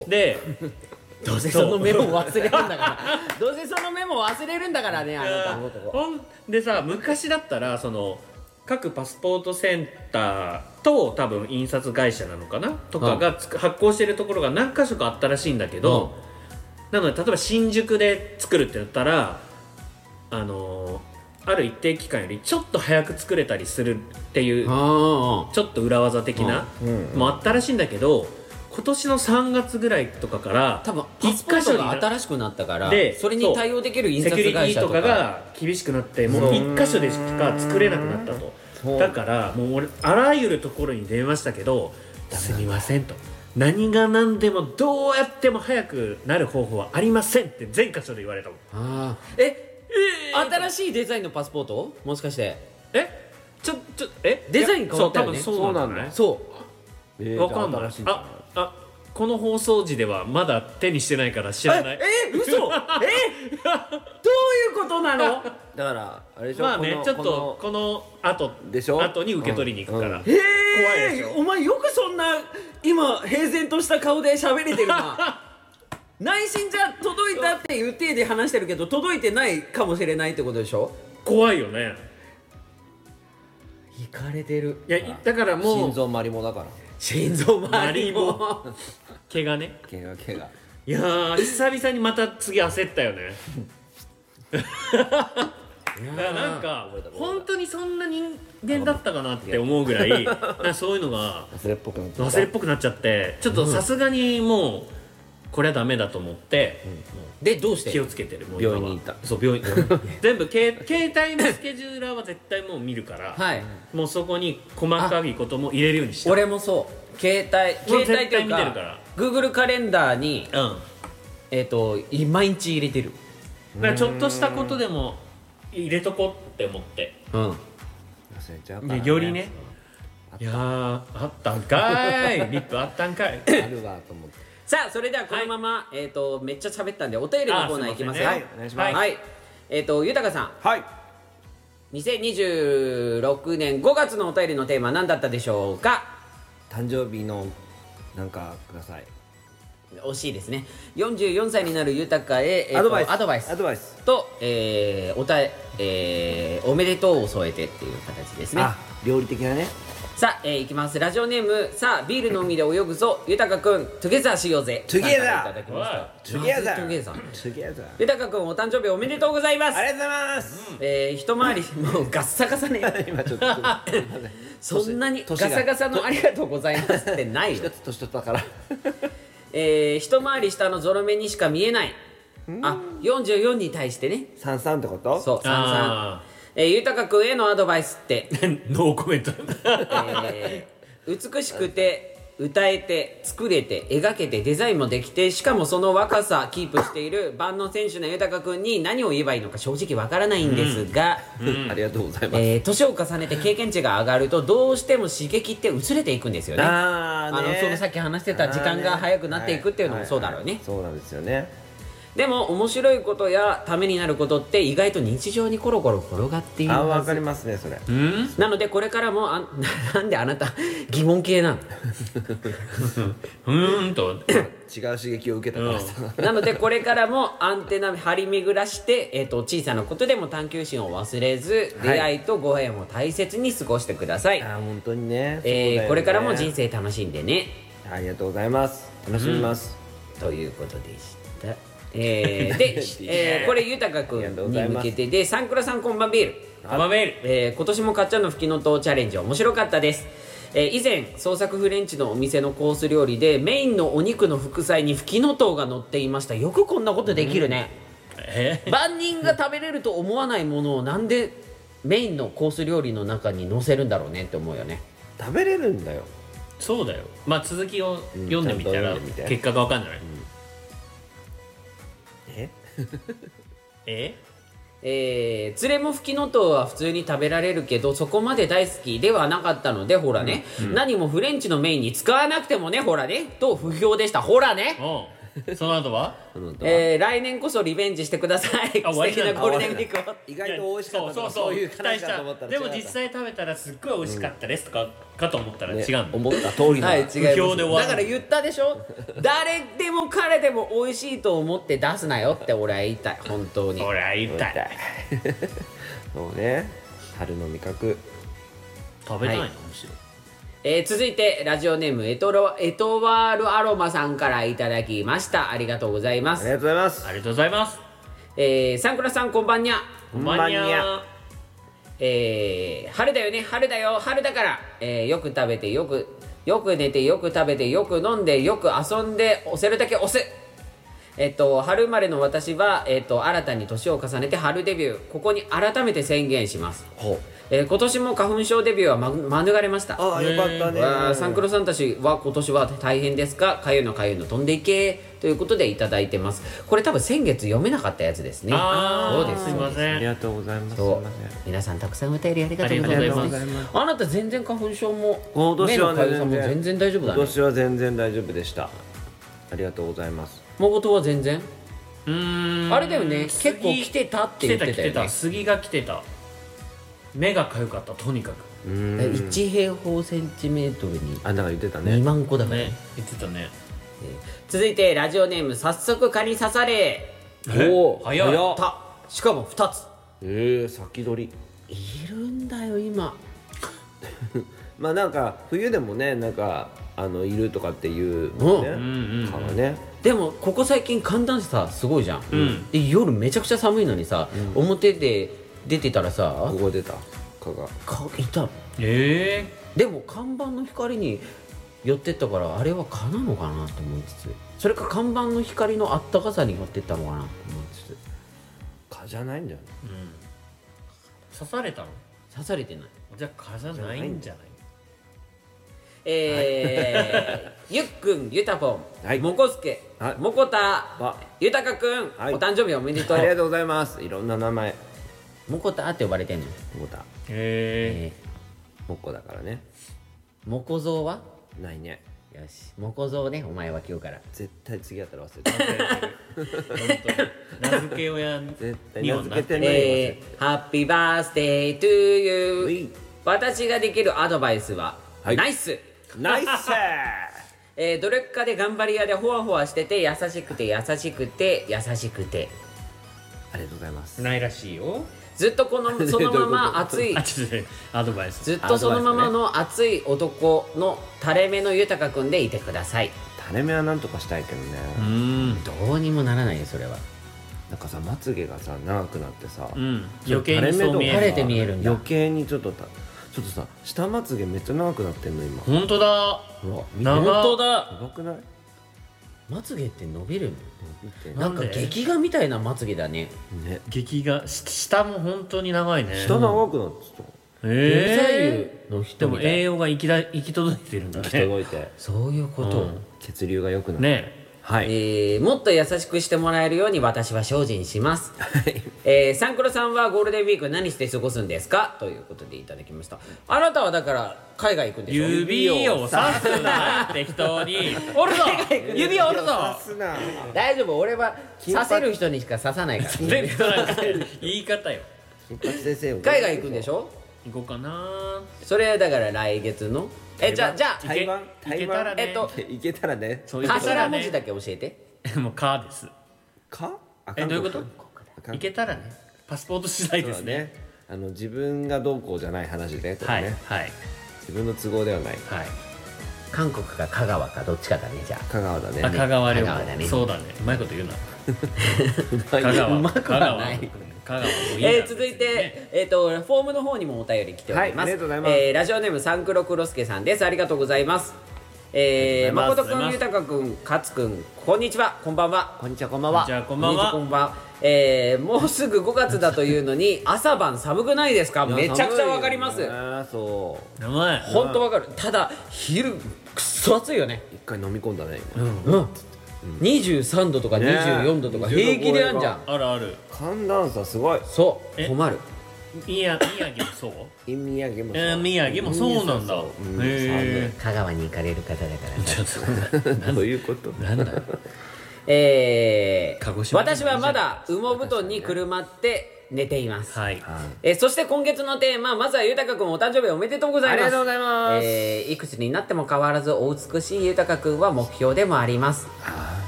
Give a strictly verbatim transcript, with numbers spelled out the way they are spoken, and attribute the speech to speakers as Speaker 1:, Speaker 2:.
Speaker 1: で
Speaker 2: どうせそのメモ忘れるんだからどうせそのメモ忘れるんだからね、あなた。
Speaker 1: ほんでさ、昔だったらその各パスポートセンターと多分印刷会社なのかなとかがつく発行してるところが何か所かあったらしいんだけど、なので例えば新宿で作るってなったらあのーある一定期間よりちょっと早く作れたりするっていうちょっと裏技的なもあったらしいんだけど、今年のさんがつぐらいとかから
Speaker 2: 多分パスポートが新しくなったから
Speaker 1: で
Speaker 2: それに対応できる印刷
Speaker 1: セキュリテ
Speaker 2: 会社とか
Speaker 1: ィとかが厳しくなってもう一箇所でしか作れなくなったと。だからもう俺あらゆるところに電話したけどすみませんと、何が何でもどうやっても早くなる方法はありませんって全箇所で言われたもん。
Speaker 2: あええー、新しいデザインのパスポートもしかして
Speaker 1: えちょちょえ
Speaker 2: デザイン変わったよね。
Speaker 1: そう多分そうなんだね。
Speaker 2: そう、
Speaker 1: えー、分かんない。ああこの放送時ではまだ手にしてないから知らない。
Speaker 2: ええ嘘えどういうことなの。
Speaker 3: だからあれでしょ、
Speaker 1: まあねちょっとこの後
Speaker 3: でしょ
Speaker 1: 後に受け取りに行くから、うんうん、
Speaker 2: へえ
Speaker 1: 怖いでしょ。
Speaker 2: お前よくそんな今平然とした顔で喋れてるな内心じゃ届いたっていう体で話してるけど届いてないかもしれないってことでしょ。
Speaker 1: 怖いよね。
Speaker 2: いかれてる。
Speaker 1: いやだからもう
Speaker 3: 心臓マリモだから
Speaker 2: 心臓マリモ
Speaker 1: 毛がね
Speaker 3: 毛が毛が
Speaker 1: いやー久々にまた次焦ったよねだからなんか本当にそんな人間だったかなって思うぐらいなんかそういうのが
Speaker 3: 忘れっぽくなっちゃった
Speaker 1: 忘れっぽくなっちゃってちょっとさすがにもうこれはダメだと思って、
Speaker 2: うん、でどうして
Speaker 1: 気をつけてる。もう
Speaker 3: 病院に行った。
Speaker 1: そう病院全部携帯のスケジューラーは絶対もう見るから、
Speaker 2: はい、
Speaker 1: もうそこに細かいことも入れるようにした。
Speaker 2: 俺もそう携帯携帯っていうか Google カレンダーに、うん、えっ、ー、と毎日入れてる。
Speaker 1: だからちょっとしたことでも入れとこうって思って、
Speaker 2: うん、
Speaker 3: 忘れちゃうからね。
Speaker 1: よりねいやーあったんかいリップあったんかい
Speaker 3: あるわと思って
Speaker 2: さあそれではこのまま、はい、えーとめっちゃ喋ったんでお便りのコーナーいきますよ。
Speaker 3: はい、お願いします。
Speaker 2: はい、えーと豊さん、
Speaker 3: はい、
Speaker 2: にせんにじゅうろくねんごがつのお便りのテーマは何だったでしょうか。
Speaker 3: 誕生日のなんかください。
Speaker 2: 惜しいですね。よんじゅうよんさいになる豊へ、えー、
Speaker 3: アドバイス
Speaker 2: アドバイス
Speaker 3: アドバイス
Speaker 2: と、えー、おたえー、おめでとうを添えてっていう形ですね。
Speaker 3: あ、料理的なね。
Speaker 2: さあ、えー、いきます。ラジオネームさあビールの海で泳ぐぞ豊くんトゥゲザーしようぜ。
Speaker 3: トゥゲザー
Speaker 2: いただきました。
Speaker 3: トゥゲザー
Speaker 2: トゥゲザー
Speaker 3: トゥゲザー
Speaker 2: 豊くんお誕生日おめでとうございます。
Speaker 3: ありがとうございます、
Speaker 2: うん、えー、一回りもうガッサガサね
Speaker 3: 今ちょっと
Speaker 2: そんなにガサガサのありがとうございますってないよ
Speaker 3: 一つ年取ったから
Speaker 2: えー、一回り下のゾロ目にしか見えない。あ、よんじゅうよんに対してね。
Speaker 3: さんさんってこと？
Speaker 2: そう、さんさん。えー、豊くんへのアドバイスって
Speaker 1: ノーコメント
Speaker 2: えー、美しくて歌えて作れて描けてデザインもできてしかもその若さキープしている万能選手の豊くんに何を言えばいいのか正直わからないんですが、
Speaker 3: うんうん、ありがとうございます。
Speaker 2: えー、年を重ねて経験値が上がるとどうしても刺激って薄れていくんですよね。
Speaker 3: あーね、
Speaker 2: あのそのさっき話してた時間が早くなっていくっていうのもそうだろうね、はいはいはい、
Speaker 3: そうなんですよね。
Speaker 2: でも面白いことやためになることって意外と日常にコロコロ転がっているはず。
Speaker 3: あ、わかりますねそれ。
Speaker 2: んなのでこれからもあなんであなた疑問系なの
Speaker 1: うーんと
Speaker 3: 違う刺激を受けたからさ、
Speaker 2: うん、なのでこれからもアンテナ張り巡らして、えー、と小さなことでも探求心を忘れず、はい、出会いとご縁を大切に過ごしてください。
Speaker 3: あ、本当にね、
Speaker 2: えーね、これからも人生楽しんでね。
Speaker 3: ありがとうございます。楽しみます、
Speaker 2: うん、ということでした。えー、で、えー、これ豊くんに向けてで、サンクラさんこんばんビール
Speaker 1: こんばんビール、
Speaker 2: えー、今年もかっちゃんのふきのとうチャレンジ面白かったです。えー、以前創作フレンチのお店のコース料理でメインのお肉の副菜にふきのとうが乗っていました。よくこんなことできるね、うん、えー、万人が食べれると思わないものをなんでメインのコース料理の中に乗せるんだろうねって思うよね。
Speaker 3: 食べれるんだよ。
Speaker 1: そうだよ。まあ続きを読んでみたら結果が分かんない、うん、
Speaker 3: え
Speaker 1: え
Speaker 2: えー、連れもふきのとうは普通に食べられるけどそこまで大好きではなかったのでほらね、うんうん、何もフレンチのメインに使わなくてもねほらねと不評でした。ほらね
Speaker 1: その後は
Speaker 3: その後は
Speaker 2: えー、来年こそリベンジしてください。
Speaker 1: あ終わりなんだ
Speaker 2: 素敵なゴールデンウィークを。
Speaker 3: 意外と美味しかったとか
Speaker 1: そうそうそう
Speaker 3: そういう
Speaker 1: 期待し
Speaker 3: 話かと思ったら違った
Speaker 1: でも実際食べたらすっごい美味しかったですとか、かと思ったら違う
Speaker 3: ね
Speaker 1: の、
Speaker 3: 思った通りの
Speaker 2: はい、違います。
Speaker 1: 不評で終わる
Speaker 2: だから言ったでしょ。誰でも彼でも美味しいと思って出すなよって俺は言いたい。本当に。
Speaker 1: 俺は言いたい
Speaker 3: そうね春の味覚
Speaker 1: 食べたいの、
Speaker 2: はい
Speaker 1: むしろ
Speaker 2: えー続いてラジオネームエトロエトワールアロマさんからいただきました。ありがとうございます。
Speaker 3: ありがとうございます
Speaker 1: ありがとうございます。
Speaker 2: えー、サンクラさんこんばんにゃ。
Speaker 1: こんばんにゃ。
Speaker 2: えー、春だよね春だよ春だから、えー、よく食べてよくよく寝てよく食べてよく飲んでよく遊んで押せるだけ押す。えっと春生まれの私は、えっと、新たに年を重ねて春デビューここに改めて宣言します。
Speaker 3: ほう
Speaker 2: えー今年も花粉症デビューは、ま、免れました。
Speaker 3: ああよかったね
Speaker 2: わあサンクロさんたちは今年は大変ですかかゆのかゆの飛んでいけということでいただいてます。これ多分先月読めなかったやつですね。
Speaker 1: あー
Speaker 2: そうです
Speaker 1: すいません
Speaker 3: ありがとうございますすい
Speaker 2: そう
Speaker 3: ません
Speaker 2: 皆さんたくさんお便りありがとうござい
Speaker 1: ありがとう
Speaker 2: ます
Speaker 1: ございます
Speaker 2: あなた全然花粉症も
Speaker 3: 今年はね
Speaker 2: 目のかゆさも全然大丈夫だね。
Speaker 3: 今年は全然大丈夫でしたありがとうございます
Speaker 2: もごとは全然
Speaker 1: うーん
Speaker 2: あれだよね
Speaker 1: 杉
Speaker 2: 結構来てたって言ってたよね
Speaker 1: 来てた来てた杉が来てた。目がかゆかったとにかく
Speaker 3: うーん
Speaker 2: いち平方センチメートルに
Speaker 3: あなんか言ってた
Speaker 2: に
Speaker 3: ね
Speaker 2: まん個だからね
Speaker 1: ね言ってたね。
Speaker 2: 続いてラジオネーム早速蚊に刺され
Speaker 1: え
Speaker 3: おー
Speaker 1: 早い
Speaker 3: 早っ
Speaker 2: たしかもふたつ
Speaker 3: えー、先取り
Speaker 2: いるんだよ今。
Speaker 3: まあなんか冬でもねなんかあのいるとかっていう
Speaker 2: うん
Speaker 3: ね
Speaker 1: うんうん
Speaker 3: 蚊はね
Speaker 2: でもここ最近寒暖差すごいじゃん、
Speaker 1: うん
Speaker 2: で夜めちゃくちゃ寒いのにさ、表で出てたらさ
Speaker 3: ここ出た蚊が
Speaker 2: 蚊いたの。
Speaker 1: え
Speaker 2: でも看板の光に寄ってったからあれは蚊なのかなと思いつつそれか看板の光のあったかさに寄ってったのかなと思いつつ
Speaker 3: 蚊じゃないんだよね
Speaker 1: ー、うん刺されたの
Speaker 2: 刺されてない。
Speaker 1: じゃあ蚊じゃないんじゃない。
Speaker 2: えー、ゆっくんゆたぽん、
Speaker 3: はい
Speaker 2: もこすけ、
Speaker 3: はい
Speaker 2: もこた
Speaker 3: わ
Speaker 2: ゆたかくん、
Speaker 3: はい
Speaker 2: お誕生日おめでとう。
Speaker 3: ありがとうございますいろんな名前
Speaker 2: もこたって呼ばれてんの。
Speaker 3: もた
Speaker 1: へ
Speaker 2: え
Speaker 3: もっこだからね
Speaker 2: ー、もこぞうは
Speaker 3: ないね
Speaker 2: よしもこぞうねお前は今日から。
Speaker 3: 絶対次やったら忘れて
Speaker 1: え名付け親
Speaker 3: 絶対
Speaker 1: には
Speaker 3: 名
Speaker 1: なってない。
Speaker 3: 付けてない
Speaker 2: えー、ハッピーバースデートゥーユー
Speaker 3: うい
Speaker 2: 私ができるアドバイスは、
Speaker 3: はい
Speaker 2: ナイス。
Speaker 3: ナイス
Speaker 2: えー、努力家で頑張り屋でほわほわしてて優しくて優しくて優しくて
Speaker 3: ありがとうございます
Speaker 1: ないらしいよ。
Speaker 2: ずっとこのそのまま熱い
Speaker 1: あちょっとねアドバイス。
Speaker 2: ずっとそのままの熱い男の垂れ目の豊くんでいてください。
Speaker 3: 垂れ目はなんとかしたいけどね
Speaker 1: うーん
Speaker 2: どうにもならないよそれは。
Speaker 3: なんかさまつげがさ長くなってさ、
Speaker 1: うん余計にそう見える。
Speaker 2: 垂れて見えるんだ
Speaker 3: 余計にちょっとたちょっとさ下まつげめっちゃ長くなってんの今
Speaker 1: 本当だ。
Speaker 3: うわ
Speaker 1: 長
Speaker 2: 本当だ。
Speaker 3: やばくない
Speaker 2: まつげって伸びるの
Speaker 3: 見て
Speaker 2: なんか劇画みたいなまつげだね。
Speaker 3: ね
Speaker 1: 劇がし下も本当に長いね。
Speaker 3: 下長くなってた
Speaker 1: え
Speaker 2: 左右の
Speaker 1: ー、でも
Speaker 2: 人みたい。
Speaker 1: 栄養が行きだ行き届いてるんだね。
Speaker 3: 届いて
Speaker 2: そういうこと、
Speaker 1: うん
Speaker 3: 血流が良くなる
Speaker 1: ね
Speaker 3: はい
Speaker 2: えーもっと優しくしてもらえるように私は精進します。えー、サンクロさんはゴールデンウィーク何して過ごすんですかということでいただきました。あなたはだから海外行くんでしょ。
Speaker 1: 指をさすな適当におるぞ指おるぞ
Speaker 3: さすな
Speaker 2: 大丈夫俺は刺せる人にしか刺さないから
Speaker 1: レッドなんか言い方よ。
Speaker 3: 金八先生
Speaker 2: 海外行くんでしょ。
Speaker 1: 行こうかな。
Speaker 2: それだから来月のえじゃあじゃあ
Speaker 3: 台湾
Speaker 1: 行け
Speaker 3: 台湾
Speaker 1: 行けたらね
Speaker 2: えっと
Speaker 3: いけたらね
Speaker 1: そういうこと
Speaker 2: 頭
Speaker 1: だね
Speaker 2: 文字だけ教えて。
Speaker 1: もうカーです。
Speaker 3: か
Speaker 1: えどういうこと
Speaker 3: あかん
Speaker 1: 行けたらねパスポート次第
Speaker 3: そうだ
Speaker 1: ですね。
Speaker 3: ねあの自分がどうこうじゃない話でこ
Speaker 1: はい
Speaker 3: れね
Speaker 1: はい
Speaker 3: 自分の都合ではない
Speaker 1: はい。
Speaker 2: 韓国か香川かどっちかだねじゃあ。
Speaker 3: 香川だね
Speaker 1: あ香川旅
Speaker 2: 香川だね
Speaker 1: 行そうだねうまいこと言うな。
Speaker 3: 香
Speaker 1: 香川
Speaker 2: うまく
Speaker 1: 香川
Speaker 2: はない
Speaker 1: 香川もいいな
Speaker 2: えー、続いて、えー、とフォームの方にもお便り来ております、
Speaker 3: はいありがとうございます
Speaker 2: えーラジオネームサンクロクロスケさんです。ありがとうございます。えー、
Speaker 1: ありがとうございます
Speaker 2: 誠くん、豊くん、勝くん、こんにちは、こんばんは。
Speaker 3: こんにちはこんばんは
Speaker 1: じゃあこんばんは。
Speaker 2: こんばんは。えー、もうすぐごがつだというのに朝晩寒くないですか。めちゃくちゃわかります。
Speaker 3: あそう
Speaker 1: 名前
Speaker 2: 本当わかる。ただ昼くっそ暑いよね。
Speaker 3: 一回飲み込んだね今
Speaker 2: うん、にじゅうさんどとかにじゅうよんどとか平気であんじゃん。
Speaker 1: あるある。
Speaker 3: 寒暖差すごい
Speaker 2: そう
Speaker 1: え
Speaker 2: 困る。
Speaker 1: 宮宮城もそう
Speaker 3: 宮城も
Speaker 1: えー宮城もそうなんだ
Speaker 3: うん
Speaker 1: へ
Speaker 2: 香川に行かれる方だからさ。
Speaker 3: 寒いどういうこと
Speaker 1: なんだよ
Speaker 2: えー
Speaker 1: 鹿児島
Speaker 2: 私はまだ羽毛布団にくるまって寝ています、
Speaker 1: はい
Speaker 2: えーそして今月のテーマ、まずは豊くんお誕生日おめでとうございます。
Speaker 3: ありがとうございます
Speaker 2: えーいくつになっても変わらずお美しい豊くんは目標でもあります。